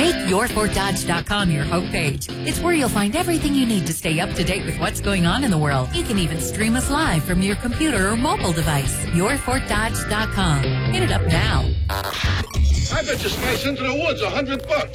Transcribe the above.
Make YourFortDodge.com your homepage. It's where you'll find everything you need to stay up to date with what's going on in the world. You can even stream us live from your computer or mobile device. YourFortDodge.com. Hit it up now. I bet you slice into the woods $100.